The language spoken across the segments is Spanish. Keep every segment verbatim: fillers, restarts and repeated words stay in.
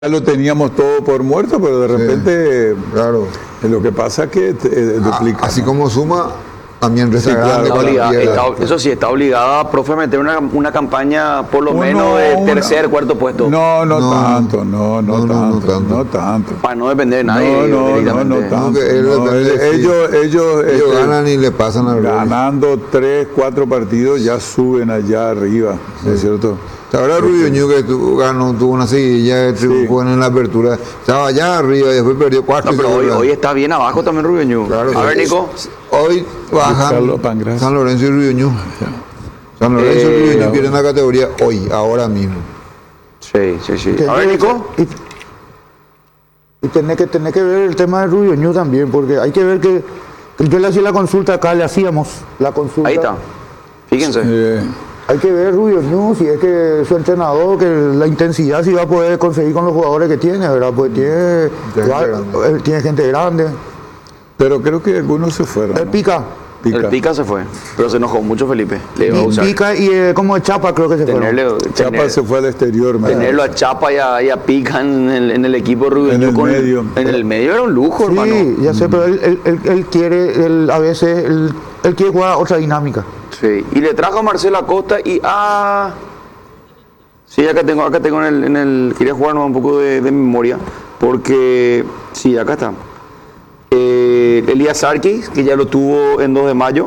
ya lo teníamos todo por muerto, pero de repente, sí, claro. Lo que pasa es que eh, duplica. Así como suma, también resta sí, grande. Claro, está está, eso sí, está obligada, profe, a meter una, una campaña por lo Uno, menos de una, tercer, cuarto puesto. No, no, No, tanto, no, no, no, no, tanto, no tanto. no tanto. Para no depender de nadie. No, no, no, no tanto. que él No, depende, ellos, sí. ellos, ellos, Ellos este, ganan y le pasan al Rubio. ganando tres, cuatro partidos ya suben allá arriba, ¿no es cierto? Ahora Rubio Ñu que tu, ganó, tuvo una seguidilla, triunfó en la apertura, estaba allá arriba y después perdió cuatro. No, pero hoy, hoy está bien abajo también Rubio Ñu. Claro, a ver, sí. Nico. Hoy bajan San Lorenzo y Rubio Ñu. San Lorenzo Eh, y Rubio Ñu pierden la categoría hoy, ahora mismo. Sí, sí, sí. A ver, Nico. Y, y tenés que, tenés que ver el tema de Rubio Ñu también, porque hay que ver que, que yo le hacía la consulta acá, le hacíamos la consulta. Ahí está. Fíjense. Eh, Hay que ver Rubio Ñu, si es que su entrenador, que la intensidad si va a poder conseguir con los jugadores que tiene, ¿verdad? Pues tiene, Gente va- grande. eh, tiene gente grande. pero creo que algunos se fueron. El ¿no? Pica. Pica. El Pica se fue, pero se enojó mucho Felipe. Le iba a Y usar. Pica y eh, como el Chapa creo que se fueron. Tenerle, Chapa tener- se fue al exterior, me tenerlo parece. a Chapa y a, y a Pica en el, en el equipo Rubio En Ñu el con- medio. En el medio era un lujo, Sí, hermano. ya sé, pero él, él- él- él quiere, él, a veces, él, él quiere jugar a otra dinámica. Sí, y le trajo a Marcelo Acosta y a... Sí, acá tengo, acá tengo en el, en el... Quería jugarnos un poco de, de memoria, porque... Sí, acá está. Eh, Elías Arquis, que ya lo tuvo en dos de mayo.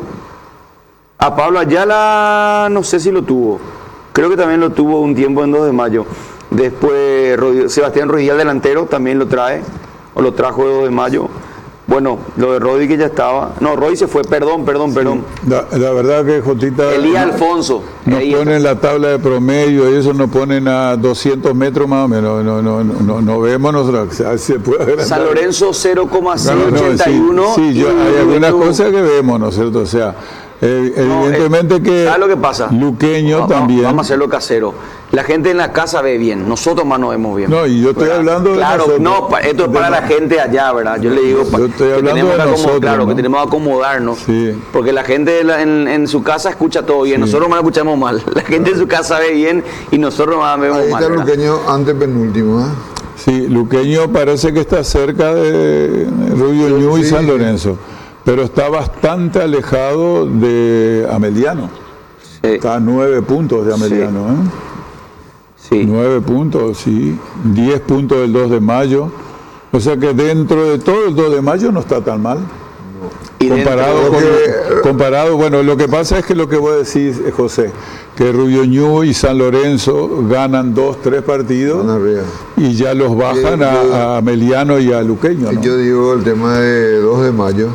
A Pablo Ayala, no sé si lo tuvo. Creo que también lo tuvo un tiempo en dos de mayo. Después Rodi- Sebastián Rodríguez, delantero, también lo trae, o lo trajo de dos de mayo. Bueno, lo de Rodi que ya estaba. No, Rodi se fue, perdón, perdón, perdón. La, la verdad que Jotita Elías Alfonso. nos ahí ponen está. la tabla de promedio y eso nos ponen a doscientos metros más o menos. No, no, no, no, no vemos nosotros. O sea, se puede agrandar. San Lorenzo cero coma No, no, ochenta y uno. sí, sí, yo- y hay algunas Rubio Ñu- cosas que vemos, ¿no es cierto? O sea, eh, No, evidentemente eh, que ¿sabes lo que pasa? Luqueño Va- va- también. Vamos a hacerlo casero. La gente en la casa ve bien, nosotros más nos vemos bien. No, y yo estoy ¿verdad? hablando de Claro, nosotros. no, pa- esto es para De- la gente allá, ¿verdad? Yo le digo pa- Yo estoy que hablando tenemos de que acomo- nosotros, claro, ¿no? que tenemos que acomodarnos. Sí. Porque la gente de la- en, en su casa escucha todo bien, nosotros más escuchamos mal. La gente en su casa ve bien y nosotros más vemos Ahí mal. está ¿verdad? Luqueño antepenúltimo, ¿eh? Sí, Luqueño parece que está cerca de Rubio Ñu y Sí. San Lorenzo, pero está bastante alejado de Ameliano. Sí, Está a nueve puntos de Ameliano, ¿eh? sí. Nueve puntos, sí. Diez puntos del dos de mayo. O sea que dentro de todo el dos de mayo no está tan mal. Y Comparado dentro- con, que- comparado, bueno, lo que pasa es que lo que vos decís, eh, José, que Rubio Ñu y San Lorenzo ganan dos, tres partidos Van arriba. y ya los bajan Yo- yo- a, a Ameliano y a Luqueño, ¿no? Yo digo el tema de dos de mayo.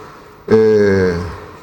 Eh,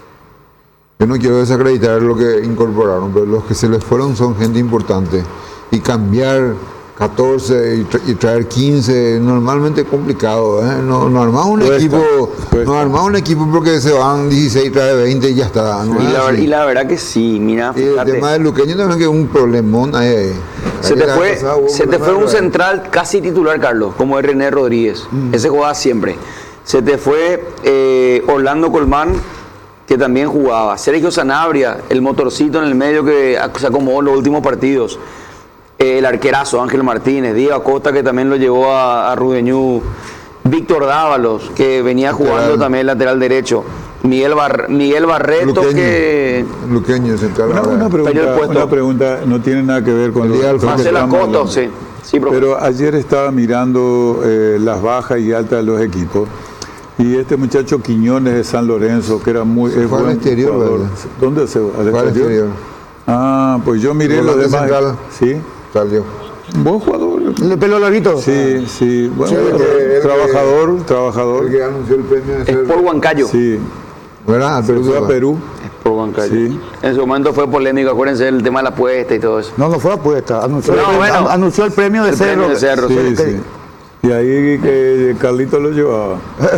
yo no quiero desacreditar lo que incorporaron, pero los que se les fueron son gente importante. Y cambiar catorce y, tra- y traer quince, normalmente es complicado. ¿eh? No, no armás un Cuesta, equipo, cuesta. no armás un equipo porque se van dieciséis, trae veinte y ya está. ¿no y, es la, ver- así? y la verdad que sí, mira, Y el fíjate. tema del Luqueño también que es un problemón. ahí, ahí. Se Ahí te la fue, pasada hubo se te problema fue un de- central casi titular, Carlos, como es René Rodríguez. Ese jugaba siempre. Se te fue eh, Orlando Colmán, que también jugaba. Sergio Sanabria, el motorcito en el medio que ac- se acomodó en los últimos partidos. Eh, el arquerazo Ángel Martínez, Diego Acosta, que también lo llevó a, a Rubio Ñu. Víctor Dávalos, que venía jugando Lateral. también lateral derecho. Miguel, Bar- Miguel Barreto, Luqueño. que... Luqueño central. Una, ahora. una Perdió el pregunta, puesto. una pregunta, no tiene nada que ver con lo, Elías con lo que Marcelo estamos Acosta, hablando. sí. Sí, profe. Pero ayer estaba mirando eh, las bajas y altas de los equipos y este muchacho Quiñones de San Lorenzo, que era muy Se es fue al buen exterior, jugador. ¿verdad? ¿Dónde se va? ¿Al Fue al exterior? exterior. Ah, pues yo miré los Volante demás. central. Sí, Salió. buen jugador. ¿El de pelo larguito? Sí, sí, bueno, Sí, el que- el que- trabajador, El trabajador. que anunció el premio de Es ser. por Huancayo. Sí, ¿Verdad? Al se Perú fue se a va. Perú. Por Huancayo. Sí. En su momento fue polémico, acuérdense del tema de la apuesta y todo eso. No, no fue apuesta. Anunció, No, el, premio, bueno. an- anunció el premio de El Cerro. premio de Cerro, Sí, que- sí. Y ahí que Carlito lo llevaba.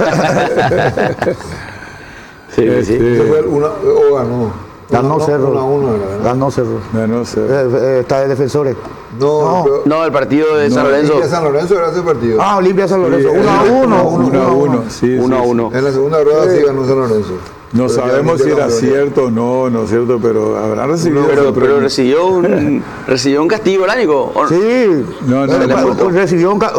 Sí, Este, Ese fue el una, o ganó. Ganó Uno- Cerro. uno a uno, ¿verdad? Ganó Cerro. no, no sé. Eh, eh, está de defensores. No, No. pero- No, el partido de San No, Lorenzo. Olimpia San Lorenzo era ese partido. Ah, Olimpia San Lorenzo. Sí, uno a eh, uno. uno a uno, sí, uno a sí, sí. uno. En la segunda rueda sí ganó San Lorenzo. No Pero sabemos ya si era viste la cierto o no, no es cierto, pero habrán recibido. Pero, otro pero premio. recibió un, recibió un castigo, ¿verdad, Nico? ¿O- Sí, No, no, eh, no. pa- recibió un, ca-